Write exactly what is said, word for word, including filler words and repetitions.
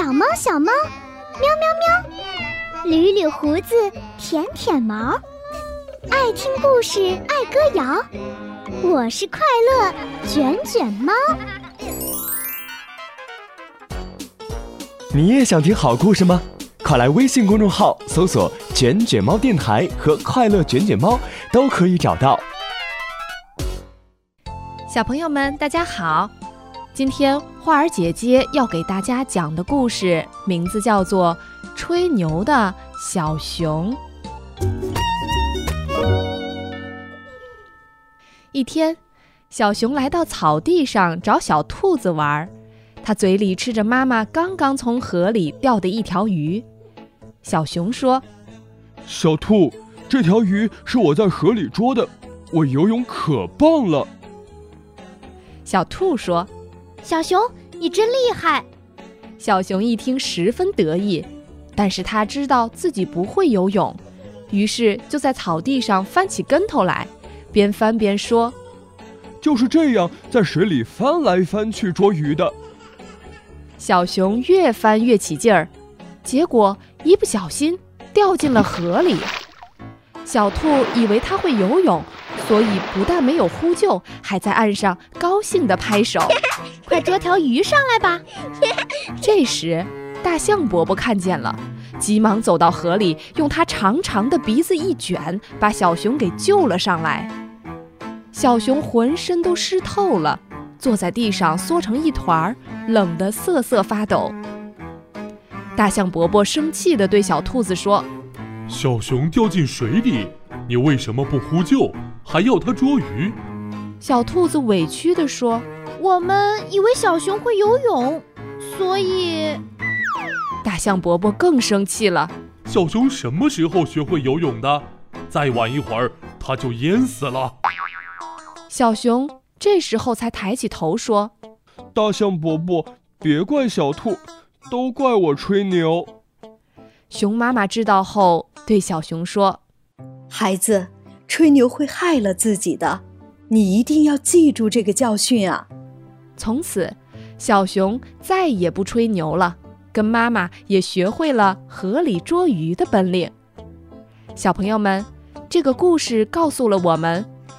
小猫小猫，喵喵喵，捋捋胡子，舔舔毛，爱听故事，爱歌谣，我是快乐卷卷猫。 你也想听好故事吗？快来微信公众号搜索卷卷猫电台和快乐卷卷猫，都可以找到。 小朋友们大家好，今天花儿姐姐要给大家讲的故事名字叫做吹牛的小熊。一天，小熊来到草地上找小兔子玩，他嘴里吃着妈妈刚刚从河里钓的一条鱼。小熊说： 小兔，这条鱼是我在河里捉的，我游泳可棒了。 小兔说： 小熊，你真厉害。 小熊一听十分得意，但是他知道自己不会游泳，于是就在草地上翻起跟头来，边翻边说： 就是这样在水里翻来翻去捉鱼的。 小熊越翻越起劲儿，结果一不小心掉进了河里。小兔以为他会游泳，所以不但没有呼救，还在岸上高兴地拍手： 快捉条鱼上来吧。 这时大象伯伯看见了，急忙走到河里，用他长长的鼻子一卷，把小熊给救了上来。小熊浑身都湿透了，坐在地上缩成一团，冷得瑟瑟发抖。大象伯伯生气地对小兔子说： 小熊掉进水里，你为什么不呼救，还要它捉鱼？ 小兔子委屈地说： 我们以为小熊会游泳，所以…… 大象伯伯更生气了： 小熊什么时候学会游泳的？再晚一会儿，它就淹死了。 小熊这时候才抬起头说： 大象伯伯，别怪小兔，都怪我吹牛。 熊妈妈知道后对小熊说： 孩子，吹牛会害了自己的，你一定要记住这个教训啊。 从此小熊再也不吹牛了，跟妈妈也学会了河里捉鱼的本领。小朋友们，这个故事告诉了我们，